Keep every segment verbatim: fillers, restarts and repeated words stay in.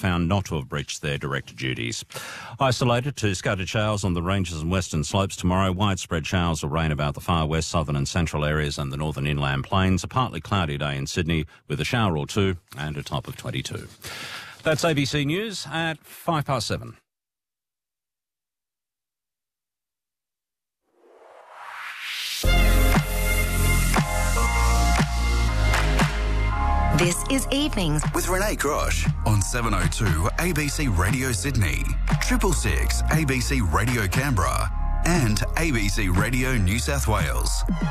found not to have breached their director duties. Isolated to scattered showers on the ranges and western slopes tomorrow. Widespread showers or rain about the far west, southern and central areas and the northern inland plains. A partly cloudy day in Sydney with a shower or two and a top of twenty-two. That's A B C News at five past seven. This is Evenings with Renee Grosh on seven oh two A B C Radio Sydney, triple six A B C Radio Canberra and A B C Radio New South Wales.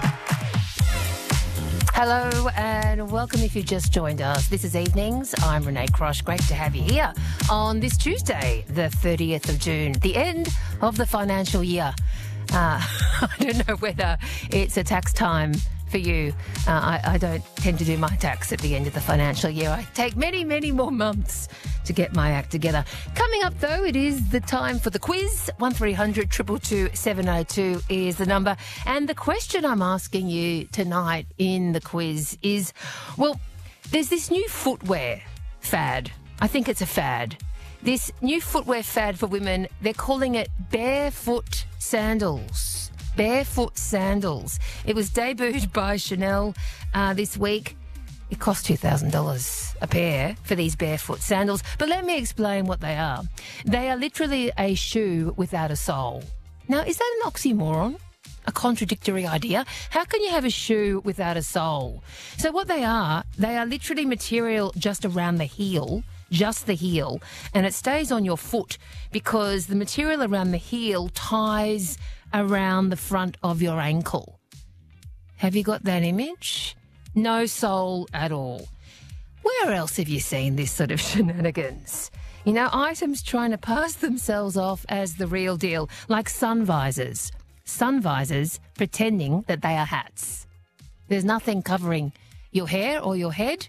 Hello and welcome if you've just joined us. This is Evenings. I'm Renee Grosh. Great to have you here on this Tuesday, the thirtieth of June, the end of the financial year. Uh, I don't know whether it's a tax time for you. Uh, I, I don't tend to do my tax at the end of the financial year. I take many, many more months to get my act together. Coming up, though, it is the time for the quiz. one three hundred two two two seven oh two is the number. And the question I'm asking you tonight in the quiz is, well, there's this new footwear fad. I think it's a fad. This new footwear fad for women, they're calling it barefoot sandals. Barefoot sandals. It was debuted by Chanel uh, this week. It cost two thousand dollars a pair for these barefoot sandals. But let me explain what they are. They are literally a shoe without a sole. Now, is that an oxymoron? A contradictory idea? How can you have a shoe without a sole? So what they are, they are literally material just around the heel, just the heel, and it stays on your foot because the material around the heel ties around the front of your ankle. Have you got that image? No sole at all. Where else have you seen this sort of shenanigans? You know, items trying to pass themselves off as the real deal, like sun visors. Sun visors pretending that they are hats. There's nothing covering your hair or your head.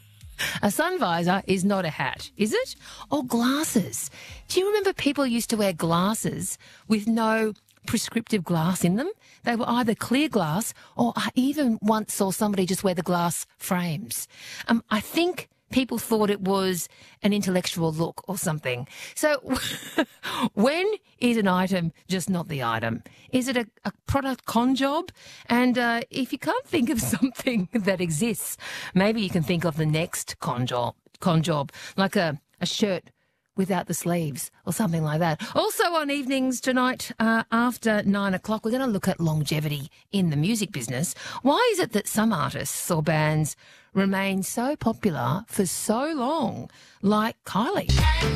A sun visor is not a hat, is it? Or glasses. Do you remember people used to wear glasses with no prescriptive glass in them? They were either clear glass or I even once saw somebody just wear the glass frames. Um, I think people thought it was an intellectual look or something. So when is an item just not the item? Is it a, a product con job? And uh, if you can't think of something that exists, maybe you can think of the next con job, con job like a, a shirt without the sleeves or something like that. Also on Evenings tonight, uh, after nine o'clock, we're going to look at longevity in the music business. Why is it that some artists or bands remain so popular for so long, like Kylie?